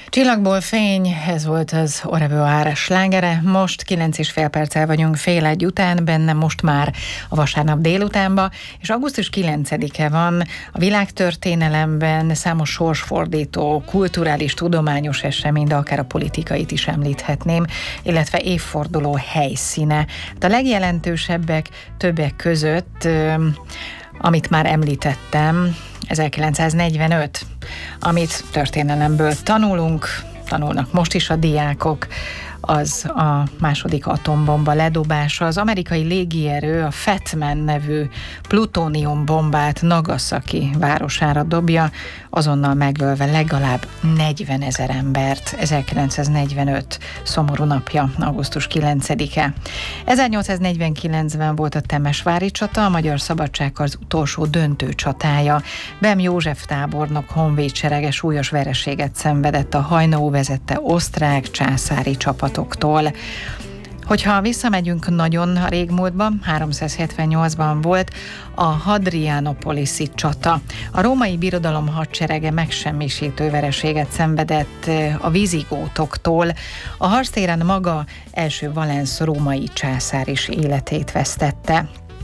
Csillagból fény, ez volt az Au revoir slágere. Most 9,5 perccel vagyunk fél egy után, benne most már a vasárnap délutánba, és augusztus 9-e van. A világtörténelemben számos sorsfordító, kulturális, tudományos esemény, de akár a politikait is említhetném, illetve évforduló helyszíne. A legjelentősebbek többek között, amit már említettem, 1945, amit történelemből tanulnak most is a diákok, az a második atombomba ledobása. Az amerikai légierő a Fat Man nevű plutóniumbombát Nagasaki városára dobja, azonnal megölve legalább 40 000 embert. 1945 szomorú napja, augusztus 9-e. 1849-ben volt a Temesvári csata, a Magyar Szabadságharc utolsó döntő csatája. Bem József tábornok honvédserege súlyos vereséget szenvedett a Haynau vezette osztrák császári csapatoktól. Hogyha visszamegyünk nagyon a régmúltba, 378-ban volt a Hadrianopoliszi csata. A római birodalom hadserege megsemmisítő vereséget szenvedett a vizigótoktól. A harctéren maga első Valensz római császár is életét vesztette.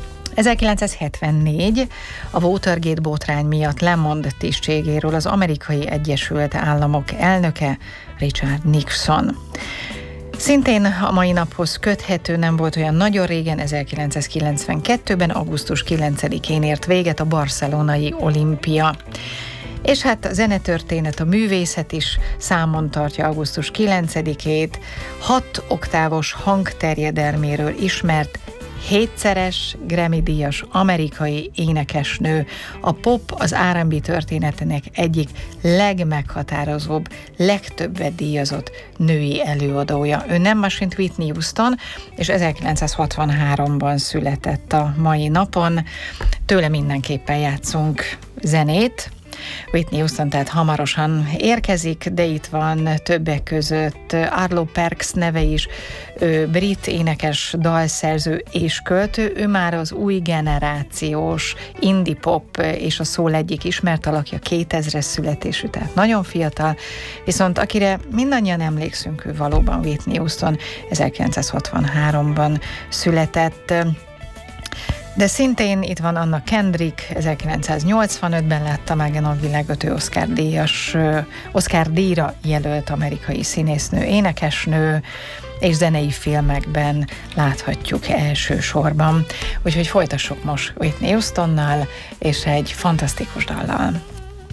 1974 a Watergate botrány miatt lemond tisztségéről az Amerikai Egyesült Államok elnöke Richard Nixon. Szintén a mai naphoz köthető, nem volt olyan nagyon régen, 1992-ben, augusztus 9-én ért véget a barcelonai olimpia. És hát a zenetörténet, a művészet is számon tartja augusztus 9-ét, 6 oktávos hangterjedelméről ismert 7-szeres Grammy-díjas amerikai énekesnő, a pop az R&B történetének egyik legmeghatározóbb, legtöbbet díjazott női előadója. Ő nem más, mint Whitney Houston, és 1963-ban született a mai napon. Tőle mindenképpen játszunk zenét. Whitney Houston tehát hamarosan érkezik, de itt van többek között Arlo Parks neve is, ő brit énekes, dalszerző és költő, ő már az új generációs indie pop és a soul egyik ismert alakja, 2000-es születésű, tehát nagyon fiatal, viszont akire mindannyian emlékszünk, ő valóban Whitney Houston, 1963-ban született. De szintén itt van Anna Kendrick, 1985-ben látta meg a napvilágot, ő Oscar-díjra jelölt amerikai színésznő, énekesnő, és zenei filmekben láthatjuk elsősorban. Úgyhogy folytassuk most Whitney Houstonnal, és egy fantasztikus dallal.